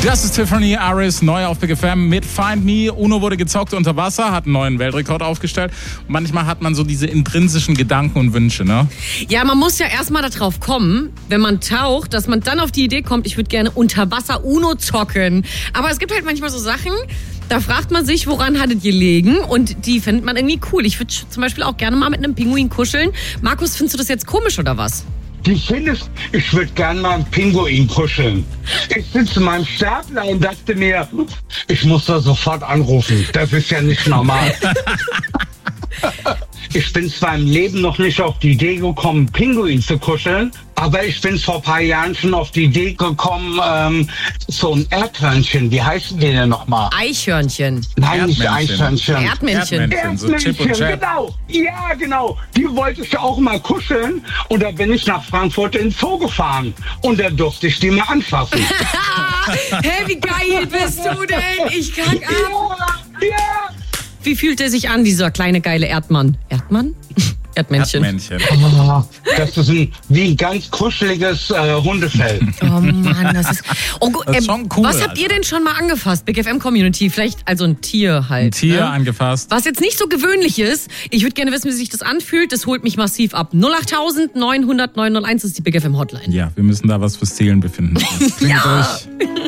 Das ist Tiffany Aris, neu auf Big FM mit Find Me. Uno wurde gezockt unter Wasser, hat einen neuen Weltrekord aufgestellt. Manchmal hat man so diese intrinsischen Gedanken und Wünsche, ne? Ja, man muss ja erstmal darauf kommen, wenn man taucht, dass man dann auf die Idee kommt, ich würde gerne unter Wasser Uno zocken. Aber es gibt halt manchmal so Sachen, da fragt man sich, woran hat es gelegen? Und die findet man irgendwie cool. Ich würde zum Beispiel auch gerne mal mit einem Pinguin kuscheln. Markus, findest du das jetzt komisch oder was? Ich würde gerne mal einen Pinguin kuscheln. Ich sitze in meinem Stapler und dachte mir, ich muss da sofort anrufen. Das ist ja nicht normal. Ich bin zwar im Leben noch nicht auf die Idee gekommen, Pinguin zu kuscheln, aber ich bin vor ein paar Jahren schon auf die Idee gekommen, so ein Erdhörnchen, wie heißen die denn nochmal? Eichhörnchen. Nein, nicht Eichhörnchen. Erdmännchen. So Chip und Chap. Genau. Ja, genau. Die wollte ich auch mal kuscheln und da bin ich nach Frankfurt in den Zoo gefahren und da durfte ich die mal anfassen. Hey, wie geil bist du denn? Ich kack ab. Ja. Wie fühlt er sich an, dieser kleine geile Erdmann? Erdmann? Erdmännchen. Das ist wie ein ganz kuscheliges Hundefell. Oh Mann, das ist... Das ist schon cool, was habt ihr denn schon mal angefasst? Big FM Community, vielleicht also ein Tier halt. Ein Tier ne? angefasst. Was jetzt nicht so gewöhnlich ist, ich würde gerne wissen, wie sich das anfühlt. Das holt mich massiv ab. 08000 900 901 ist die Big FM Hotline. Ja, wir müssen da was fürs Seelenbefinden. Ja. Durch.